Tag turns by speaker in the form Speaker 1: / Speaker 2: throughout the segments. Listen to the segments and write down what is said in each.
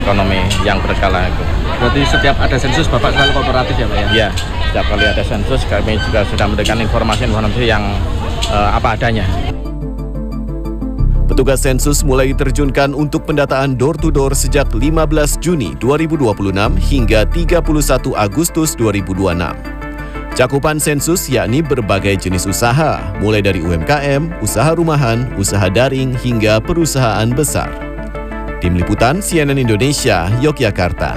Speaker 1: ekonomi yang berskala itu.
Speaker 2: Berarti setiap ada sensus Bapak selalu kooperatif ya Pak ya?
Speaker 1: Iya, setiap kali ada sensus kami juga sudah memberikan informasi yang apa adanya.
Speaker 3: Petugas sensus mulai diterjunkan untuk pendataan door-to-door sejak 15 Juni 2026 hingga 31 Agustus 2026. Cakupan sensus yakni berbagai jenis usaha, mulai dari UMKM, usaha rumahan, usaha daring, hingga perusahaan besar. Tim Liputan CNN Indonesia, Yogyakarta.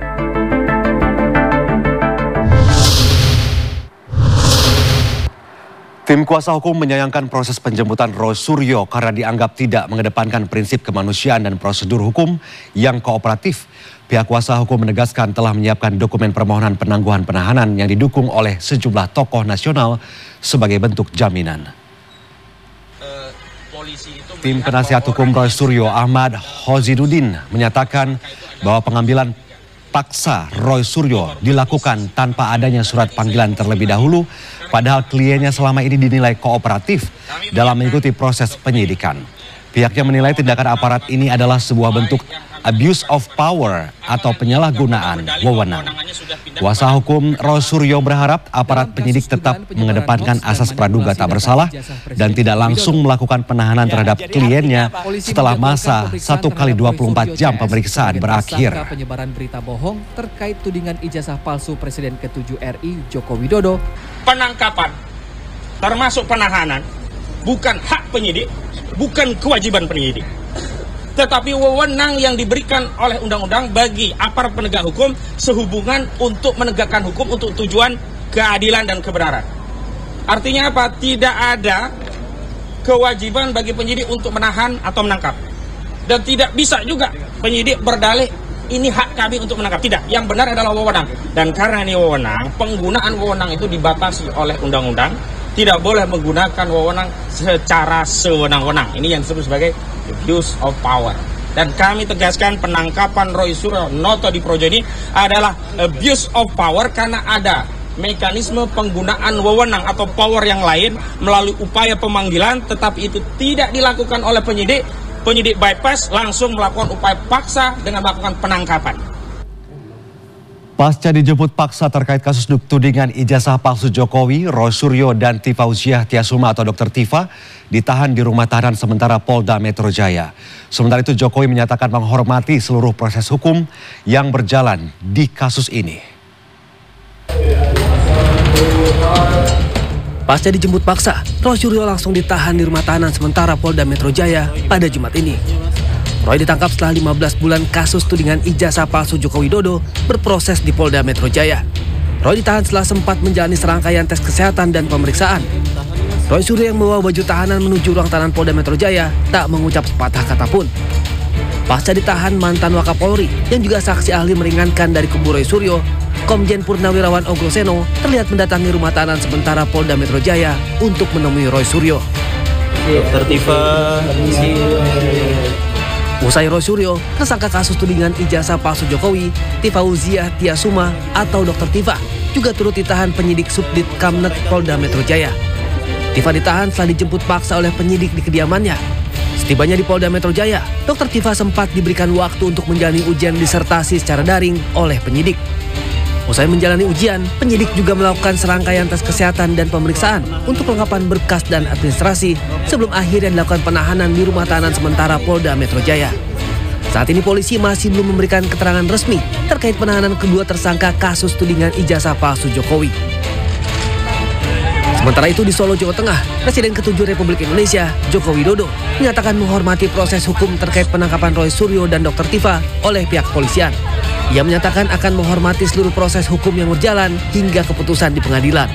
Speaker 4: Tim kuasa hukum menyayangkan proses penjemputan Roy Suryo karena dianggap tidak mengedepankan prinsip kemanusiaan dan prosedur hukum yang kooperatif. Pihak kuasa hukum menegaskan telah menyiapkan dokumen permohonan penangguhan penahanan yang didukung oleh sejumlah tokoh nasional sebagai bentuk jaminan. Tim penasihat hukum Roy Suryo, Ahmad Hozidudin, menyatakan bahwa pengambilan paksa Roy Suryo dilakukan tanpa adanya surat panggilan terlebih dahulu, padahal kliennya selama ini dinilai kooperatif dalam mengikuti proses penyidikan. Pihaknya menilai tindakan aparat ini adalah sebuah bentuk abuse of power atau penyalahgunaan wewenang. Kuasa hukum Roy Suryo berharap aparat penyidik tetap mengedepankan asas praduga tak bersalah dan tidak langsung melakukan penahanan terhadap kliennya setelah masa 1x24 jam pemeriksaan berakhir.
Speaker 5: Penyebaran berita bohong terkait tudingan ijazah palsu Presiden ke-7 RI Joko Widodo.
Speaker 6: Penangkapan termasuk penahanan bukan hak penyidik, bukan kewajiban penyidik, tetapi wewenang yang diberikan oleh undang-undang bagi aparat penegak hukum sehubungan untuk menegakkan hukum untuk tujuan keadilan dan kebenaran. Artinya apa? Tidak ada kewajiban bagi penyidik untuk menahan atau menangkap. Dan tidak bisa juga penyidik berdalih ini hak kami untuk menangkap. Tidak, yang benar adalah wewenang. Dan karena ini wewenang, penggunaan wewenang itu dibatasi oleh undang-undang. Tidak boleh menggunakan wewenang secara sewenang-wenang. Ini yang disebut sebagai abuse of power. Dan kami tegaskan penangkapan Roy Suryo Noto di Projo ini adalah abuse of power karena ada mekanisme penggunaan wewenang atau power yang lain melalui upaya pemanggilan, tetapi itu tidak dilakukan oleh penyidik. Penyidik bypass langsung melakukan upaya paksa dengan melakukan penangkapan.
Speaker 4: Pasca dijemput paksa terkait kasus tudingan ijazah palsu Jokowi, Roy Suryo dan Tifauziah Tiasuma atau Dr. Tifa ditahan di rumah tahanan sementara Polda Metro Jaya. Sementara itu Jokowi menyatakan menghormati seluruh proses hukum yang berjalan di kasus ini.
Speaker 5: Pasca dijemput paksa, Roy Suryo langsung ditahan di rumah tahanan sementara Polda Metro Jaya pada Jumat ini. Roy ditangkap setelah 15 bulan kasus tudingan ijazah palsu Joko Widodo berproses di Polda Metro Jaya. Roy ditahan setelah sempat menjalani serangkaian tes kesehatan dan pemeriksaan. Roy Suryo yang membawa baju tahanan menuju ruang tahanan Polda Metro Jaya tak mengucap sepatah kata pun. Pasca ditahan mantan Wakapolri yang juga saksi ahli meringankan dari kubu Roy Suryo, Komjen Purnawirawan Ogloseno terlihat mendatangi rumah tahanan sementara Polda Metro Jaya untuk menemui Roy Suryo.
Speaker 7: Dr. Tifa.
Speaker 5: Usai Roy Suryo, tersangka kasus tudingan ijazah palsu Jokowi, Tifauziah Tiasuma atau Dr. Tifa, juga turut ditahan penyidik Subdit Kamnet Polda Metro Jaya. Tifa ditahan setelah dijemput paksa oleh penyidik di kediamannya. Setibanya di Polda Metro Jaya, Dr. Tifa sempat diberikan waktu untuk menjalani ujian disertasi secara daring oleh penyidik. Usai menjalani ujian, penyidik juga melakukan serangkaian tes kesehatan dan pemeriksaan untuk kelengkapan berkas dan administrasi sebelum akhirnya dilakukan penahanan di rumah tahanan sementara Polda Metro Jaya. Saat ini polisi masih belum memberikan keterangan resmi terkait penahanan kedua tersangka kasus tudingan ijazah palsu Jokowi. Sementara itu di Solo, Jawa Tengah, Presiden ke-7 Republik Indonesia, Joko Widodo, menyatakan menghormati proses hukum terkait penangkapan Roy Suryo dan Dr. Tifa oleh pihak kepolisian. Ia menyatakan akan menghormati seluruh proses hukum yang berjalan hingga keputusan di pengadilan.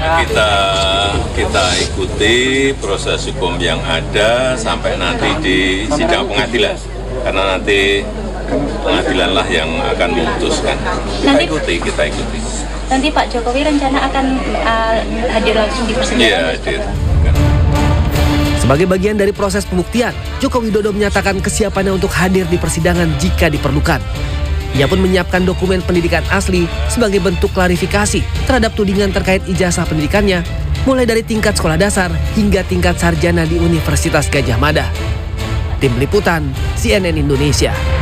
Speaker 7: Kita ikuti proses hukum yang ada sampai nanti di sidang pengadilan. Karena nanti pengadilanlah yang akan memutuskan. Kita ikuti.
Speaker 8: Nanti Pak Jokowi rencana akan hadir langsung di persidangan?
Speaker 7: Iya, hadir.
Speaker 5: Sebagai bagian dari proses pembuktian, Joko Widodo menyatakan kesiapannya untuk hadir di persidangan jika diperlukan. Ia pun menyiapkan dokumen pendidikan asli sebagai bentuk klarifikasi terhadap tudingan terkait ijazah pendidikannya, mulai dari tingkat sekolah dasar hingga tingkat sarjana di Universitas Gadjah Mada. Tim Liputan CNN Indonesia.